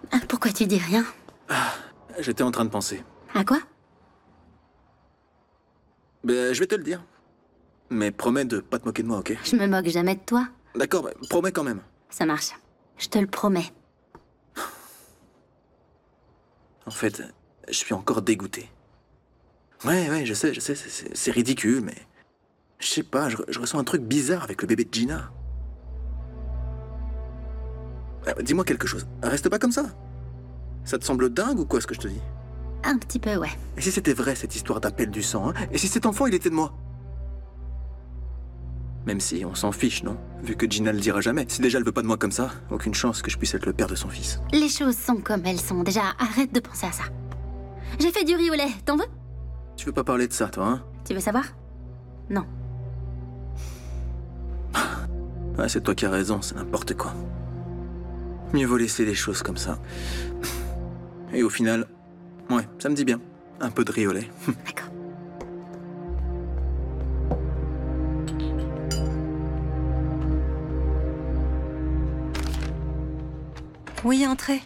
Ah, pourquoi tu dis rien? J'étais en train de penser. À quoi? Ben, je vais te le dire. Mais promets de pas te moquer de moi, ok? Je me moque jamais de toi. D'accord, bah, promets quand même. Ça marche. Je te le promets. En fait, je suis encore dégoûté. Ouais, je sais, c'est ridicule, mais... Je sais pas, je ressens un truc bizarre avec le bébé de Gina. Dis-moi quelque chose, reste pas comme ça. Ça te semble dingue ou quoi ce que je te dis? Un petit peu, ouais. Et si c'était vrai cette histoire d'appel du sang, hein? Et si cet enfant il était de moi? Même si on s'en fiche, non? Vu que Gina le dira jamais. Si déjà elle veut pas de moi comme ça, aucune chance que je puisse être le père de son fils. Les choses sont comme elles sont. Déjà, arrête de penser à ça. J'ai fait du riz au lait. T'en veux? Tu veux pas parler de ça, toi, hein? Tu veux savoir? Non. Ouais, c'est toi qui as raison, c'est n'importe quoi. Mieux vaut laisser les choses comme ça. Et au final, ouais, ça me dit bien. Un peu de riz au lait. D'accord. Oui, entrez.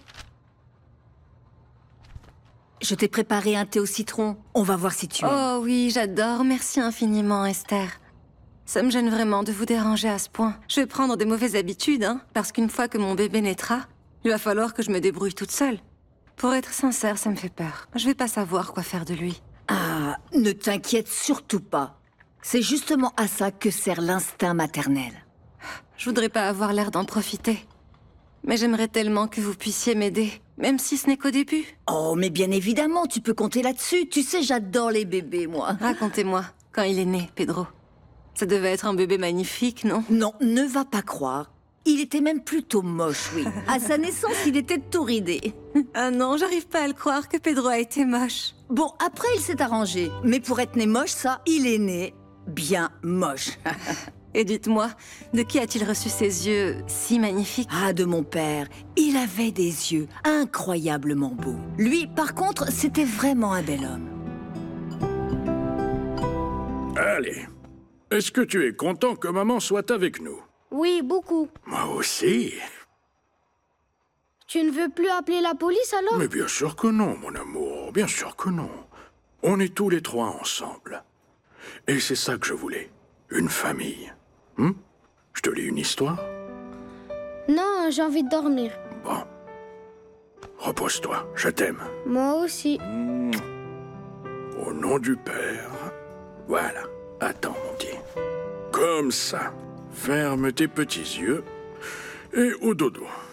Je t'ai préparé un thé au citron. On va voir si tu aimes. Oh oui, j'adore. Merci infiniment, Esther. Ça me gêne vraiment de vous déranger à ce point. Je vais prendre des mauvaises habitudes, hein, parce qu'une fois que mon bébé naîtra, il va falloir que je me débrouille toute seule. Pour être sincère, ça me fait peur. Je vais pas savoir quoi faire de lui. Ah, ne t'inquiète surtout pas. C'est justement à ça que sert l'instinct maternel. Je voudrais pas avoir l'air d'en profiter. Mais j'aimerais tellement que vous puissiez m'aider, même si ce n'est qu'au début. Oh, mais bien évidemment, tu peux compter là-dessus. Tu sais, j'adore les bébés, moi. Racontez-moi, quand il est né, Pedro. Ça devait être un bébé magnifique, non? Non, ne va pas croire. Il était même plutôt moche, oui. À sa naissance, il était tout ridé. Ah non, j'arrive pas à le croire que Pedro a été moche. Bon, après, il s'est arrangé. Mais pour être né moche, ça, il est né bien moche. Et dites-moi, de qui a-t-il reçu ces yeux si magnifiques? Ah, de mon père. Il avait des yeux incroyablement beaux. Lui, par contre, c'était vraiment un bel homme. Allez. Est-ce que tu es content que maman soit avec nous? Oui, beaucoup. Moi aussi. Tu ne veux plus appeler la police alors? Mais bien sûr que non, mon amour. Bien sûr que non. On est tous les trois ensemble. Et c'est ça que je voulais. Une famille. Je te lis une histoire? Non, j'ai envie de dormir. Bon. Repose-toi, je t'aime. Moi aussi. Au nom du Père. Voilà. Attends, mon petit. Comme ça. Ferme tes petits yeux et au dodo.